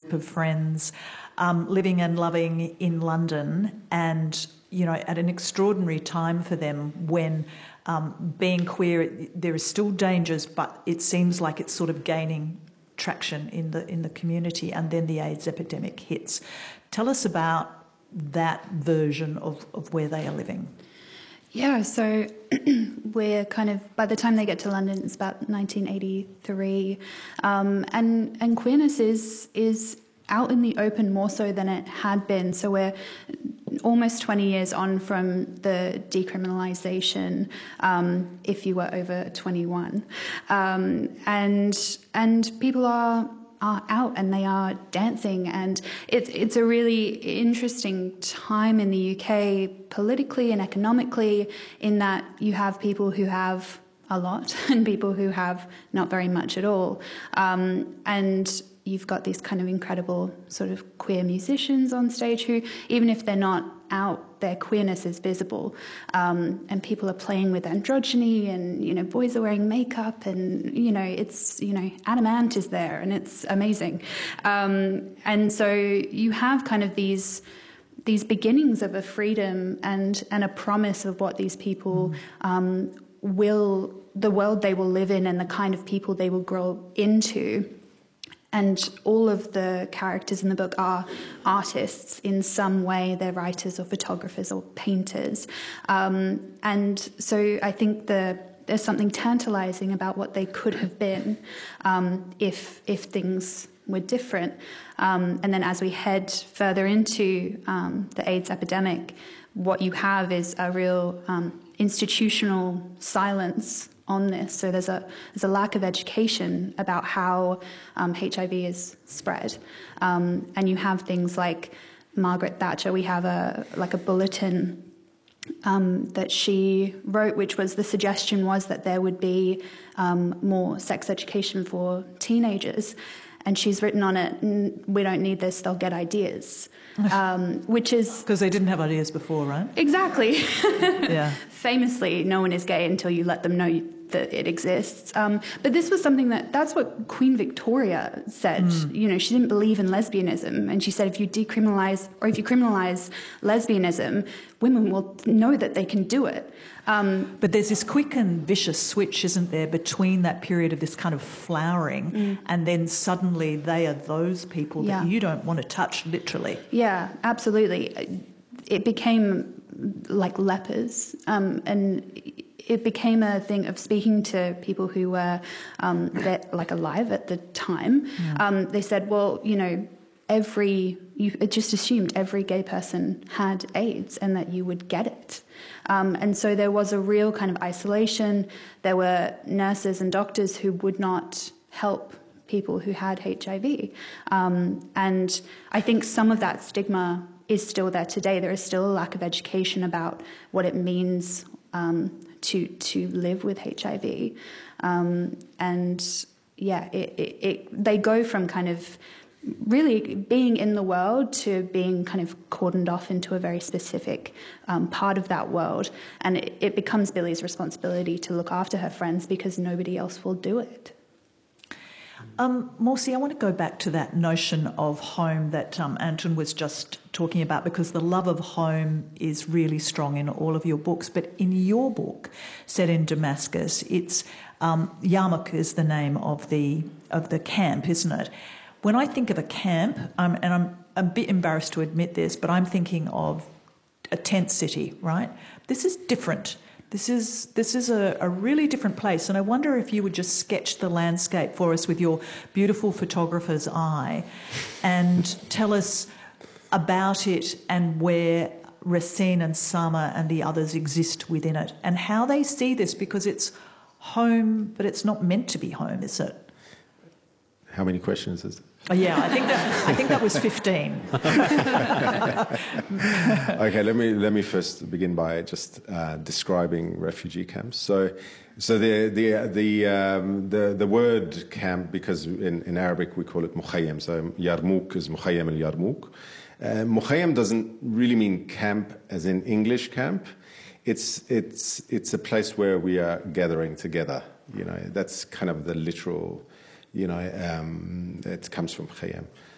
group of friends living and loving in London, and, you know, at an extraordinary time for them when being queer, there are still dangers, but it seems like it's sort of gaining traction in the community, and then the AIDS epidemic hits. Tell us about that version of where they are living. Yeah, so we're kind of, by the time they get to London, it's about 1983, and queerness is out in the open more so than it had been. So we're almost 20 years on from the decriminalisation, if you were over 21, and people are out and they are dancing, and it's a really interesting time in the UK politically and economically, in that you have people who have a lot and people who have not very much at all, and you've got these kind of incredible sort of queer musicians on stage who, even if they're not out, their queerness is visible, and people are playing with androgyny, and, you know, boys are wearing makeup, and, you know, it's, you know, Adam Ant is there, and it's amazing, and so you have kind of these beginnings of a freedom and a promise of what these people the world they will live in and the kind of people they will grow into. And all of the characters in the book are artists in some way. They're writers or photographers or painters. And so I think there's something tantalizing about what they could have been if things were different. And then as we head further into the AIDS epidemic, what you have is a real institutional silence on this. So there's a lack of education about how HIV is spread, and you have things like Margaret Thatcher. We have a bulletin that she wrote, which was, the suggestion was that there would be more sex education for teenagers, and she's written on it, "We don't need this; they'll get ideas." Which is because they didn't have ideas before, right? Exactly. Yeah. Famously, no one is gay until you let them know that it exists. But this was something that's what Queen Victoria said. You know, she didn't believe in lesbianism, and she said if you decriminalize or if you criminalize lesbianism, women will know that they can do it. But there's this quick and vicious switch, isn't there, between that period of this kind of flowering and then suddenly they are those people that you don't want to touch, literally. Yeah, absolutely. It became like lepers, and it became a thing of speaking to people who were like alive at the time. They said, well, you know, you just assumed every gay person had AIDS and that you would get it. And so there was a real kind of isolation. There were nurses and doctors who would not help people who had HIV. And I think some of that stigma is still there today. There is still a lack of education about what it means to live with HIV. And yeah, they go from kind of really being in the world to being kind of cordoned off into a very specific part of that world. And it becomes Billy's responsibility to look after her friends because nobody else will do it. Morsi, I want to go back to that notion of home that Anton was just talking about, because the love of home is really strong in all of your books. But in your book, set in Damascus, it's Yarmouk is the name of the camp, isn't it? When I think of a camp, and I'm a bit embarrassed to admit this, but I'm thinking of a tent city, right? This is different. This is a really different place, and I wonder if you would just sketch the landscape for us with your beautiful photographer's eye and tell us about it and where Racine and Sama and the others exist within it and how they see this, because it's home, but it's not meant to be home, is it? How many questions is there? Oh, yeah, I think that was 15. Okay, let me first begin by just describing refugee camps. So the word camp, because in Arabic we call it mukhayyam. So Yarmouk is mukhayyam al-Yarmouk. Mukhayyam doesn't really mean camp as in English camp. It's a place where we are gathering together. You know, that's kind of the literal. You know, it comes from Khayyam.